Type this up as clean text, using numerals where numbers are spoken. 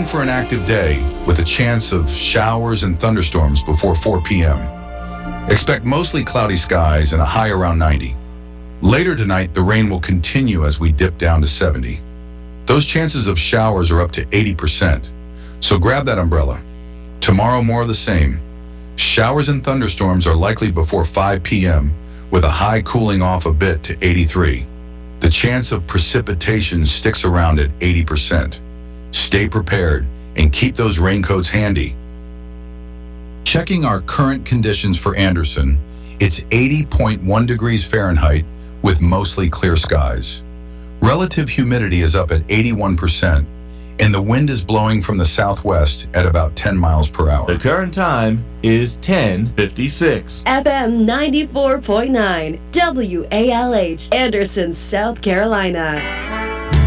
for an active day with a chance of showers and thunderstorms before 4 p.m. Expect mostly cloudy skies and a high around 90. Later tonight, the rain will continue as we dip down to 70. Those chances of showers are up to 80%, so grab that umbrella. Tomorrow, more of the same. Showers and thunderstorms are likely before 5 p.m., with a high cooling off a bit to 83. The chance of precipitation sticks around at 80%. Stay prepared and keep those raincoats handy. Checking our current conditions for Anderson, it's 80.1 degrees Fahrenheit with mostly clear skies. Relative humidity is up at 81%, and the wind is blowing from the southwest at about 10 miles per hour. The current time is 10:56. FM 94.9, WALH, Anderson, South Carolina.